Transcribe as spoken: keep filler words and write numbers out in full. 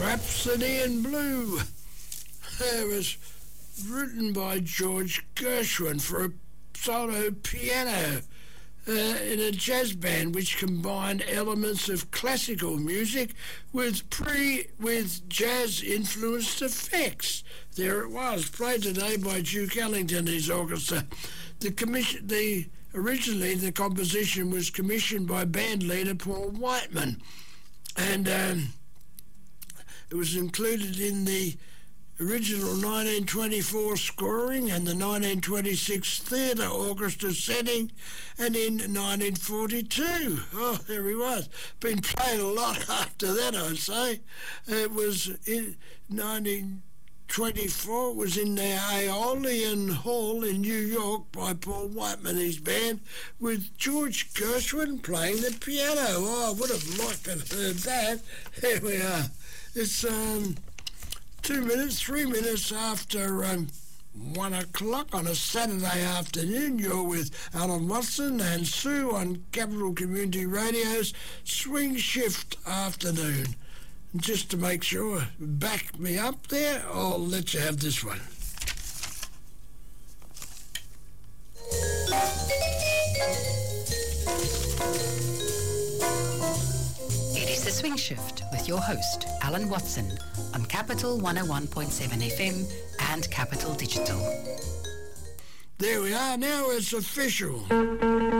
Rhapsody in Blue. It was written by George Gershwin for a solo piano uh, in a jazz band which combined elements of classical music with pre with jazz influenced effects. There it was, played today by Duke Ellington and his orchestra. The commission, the originally the composition was commissioned by band leader Paul Whiteman, and um, it was included in the original nineteen twenty-four scoring and the nineteen twenty-six theatre orchestra setting, and in nineteen forty-two, oh, there he was, been played a lot after that, I'd say. It was in nineteen twenty-four, it was in the Aeolian Hall in New York by Paul Whiteman and his band, with George Gershwin playing the piano. Oh, I would have liked to have heard that. Here we are. It's um, two minutes, three minutes after um, one o'clock on a Saturday afternoon. You're with Alan Watson and Sue on Capital Community Radio's Swing Shift Afternoon. And just to make sure, back me up there, I'll let you have this one. It is the Swing Shift with your host, Alan Watson, on Capital one oh one point seven F M and Capital Digital. There we are, now it's official.